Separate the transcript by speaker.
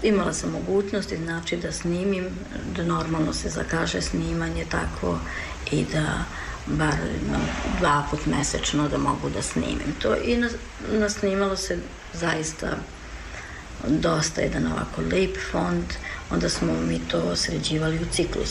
Speaker 1: imala sam mogućnosti, znači da snimim, da normalno se zakaže snimanje tako i da bar 2 put mesečno da mogu da snimim to. I nasnimalo se zaista dosta jedan ovako lep fond, onda smo mi to sređivali u ciklus.